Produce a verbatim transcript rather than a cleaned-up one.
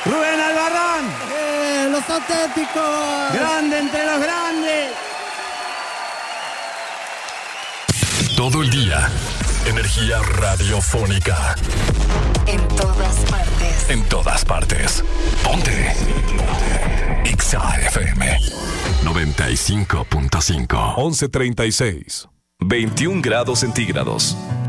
Rubén Albarrán. Eh, los auténticos. Grande entre los grandes. Todo el día, energía radiofónica. En todas partes. En todas partes. Ponte. Ponte. Exa F M noventa y cinco punto cinco. once treinta y seis. veintiún grados centígrados.